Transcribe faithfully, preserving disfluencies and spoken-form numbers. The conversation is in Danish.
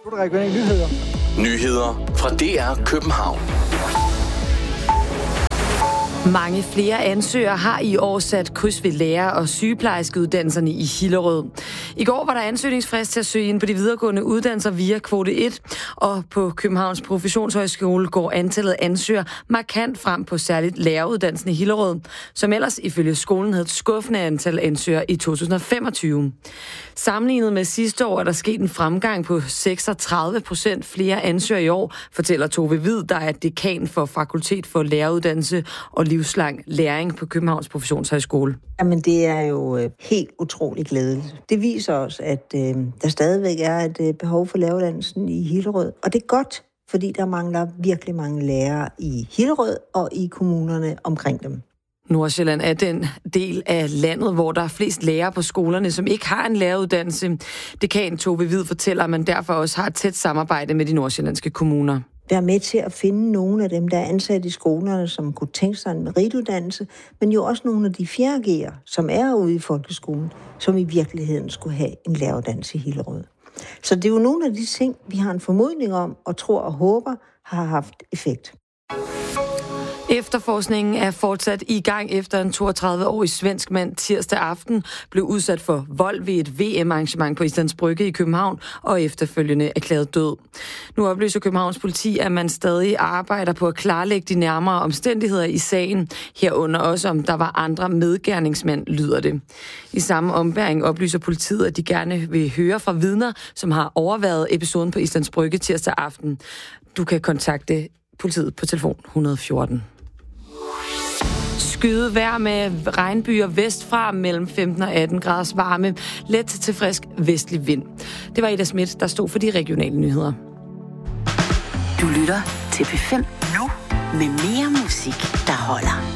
Regionale nyheder. Nyheder fra D R København. Mange flere ansøgere har i år sat kryds ved lærer- og sygeplejerskeuddannelserne i Hillerød. I går var der ansøgningsfrist til at søge ind på de videregående uddannelser via kvote et, og på Københavns Professionshøjskole går antallet af ansøgere markant frem på særligt læreruddannelsen i Hillerød, som ellers ifølge skolen havde et skuffende antal ansøgere i to tusind og femogtyve. Sammenlignet med sidste år er der sket en fremgang på seksogtredive procent flere ansøgere i år, fortæller Tove Hvid, der er dekan for Fakultet for Læreruddannelse og livslang læring på Københavns Professionshøjskole. Jamen, det er jo øh, helt utroligt glædeligt. Det viser os, at øh, der stadigvæk er et øh, behov for læreruddannelsen i Hillerød. Og det er godt, fordi der mangler virkelig mange lærere i Hillerød og i kommunerne omkring dem. Nordsjælland er den del af landet, hvor der er flest lærere på skolerne, som ikke har en læreruddannelse. Dekan Tove Hvid fortæller, at man derfor også har et tæt samarbejde med de nordsjællandske kommuner. Være med til at finde nogle af dem, der er ansat i skolerne, som kunne tænke sig en merituddannelse, men jo også nogle af de fjerde G'er, som er ude i folkeskolen, som i virkeligheden skulle have en læreruddannelse i Hillerød. Så det er jo nogle af de ting, vi har en formodning om, og tror og håber, har haft effekt. Efterforskningen er fortsat i gang efter en toogtredive-årig svensk mand tirsdag aften blev udsat for vold ved et V M-arrangement på Islands Brygge i København og efterfølgende erklæret død. Nu oplyser Københavns politi, at man stadig arbejder på at klarlægge de nærmere omstændigheder i sagen, herunder også om der var andre medgerningsmænd, lyder det. I samme ombæring oplyser politiet, at de gerne vil høre fra vidner, som har overværet episoden på Islands Brygge tirsdag aften. Du kan kontakte politiet på telefon et hundrede og fjorten. Skyde vejr med regnbyer vestfra mellem femten og atten graders varme, let til frisk vestlig vind. Det var Ida Schmidt, der stod for de regionale nyheder. Du lytter til P fem nu med mere musik, der holder.